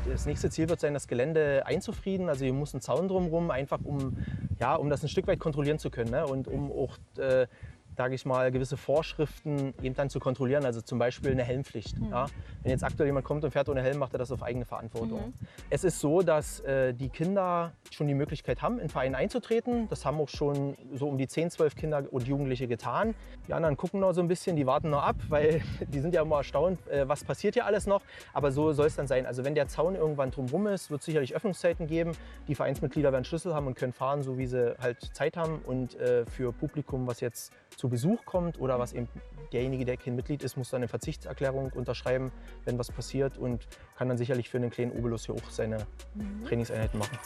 Das nächste Ziel wird sein, das Gelände einzufrieden. Also hier muss ein Zaun drumherum, einfach um das ein Stück weit kontrollieren zu können, ne? Und um auch, sage ich mal, gewisse Vorschriften eben dann zu kontrollieren. Also zum Beispiel eine Helmpflicht. Ja? Wenn jetzt aktuell jemand kommt und fährt ohne Helm, macht er das auf eigene Verantwortung. Es ist so, dass die Kinder schon die Möglichkeit haben, in den Verein einzutreten. Das haben auch schon so um die 10, 12 Kinder und Jugendliche getan. Die anderen gucken noch so ein bisschen, die warten noch ab, weil die sind ja immer erstaunt, was passiert hier alles noch. Aber so soll es dann sein. Also wenn der Zaun irgendwann drumherum ist, wird es sicherlich Öffnungszeiten geben. Die Vereinsmitglieder werden Schlüssel haben und können fahren, so wie sie halt Zeit haben. Und für Publikum, was jetzt zu Besuch kommt oder was eben derjenige, der kein Mitglied ist, muss dann eine Verzichtserklärung unterschreiben, wenn was passiert, und kann dann sicherlich für einen kleinen Obolus hier auch seine Trainingseinheiten machen.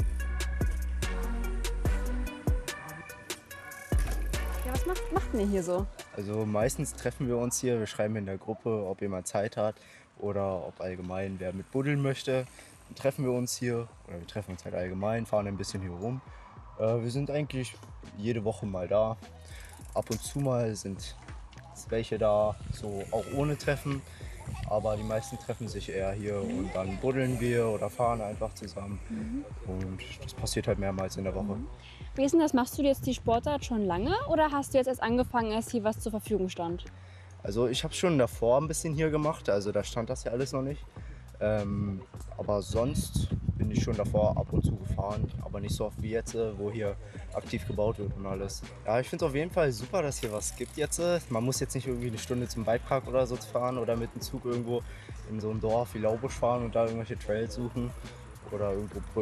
Ja, was macht ihr hier so? Also meistens treffen wir uns hier, wir schreiben in der Gruppe, ob jemand Zeit hat oder ob allgemein wer mit buddeln möchte. Dann treffen wir uns hier, oder wir treffen uns halt allgemein, fahren ein bisschen hier rum. Wir sind eigentlich jede Woche mal da. Ab und zu mal sind welche da, so auch ohne Treffen. Aber die meisten treffen sich eher hier und dann buddeln wir oder fahren einfach zusammen. Und das passiert halt mehrmals in der Woche. Wie ist denn das? Machst du jetzt die Sportart schon lange oder hast du jetzt erst angefangen, als hier was zur Verfügung stand? Also ich habe schon davor ein bisschen hier gemacht, also da stand das ja alles noch nicht. Aber sonst bin ich schon davor ab und zu gefahren, aber nicht so oft wie jetzt, wo hier aktiv gebaut wird und alles. Ja, ich finde es auf jeden Fall super, dass hier was gibt jetzt. Man muss jetzt nicht irgendwie eine Stunde zum Bikepark oder so fahren oder mit dem Zug irgendwo in so ein Dorf wie Laubusch fahren und da irgendwelche Trails suchen oder irgendwo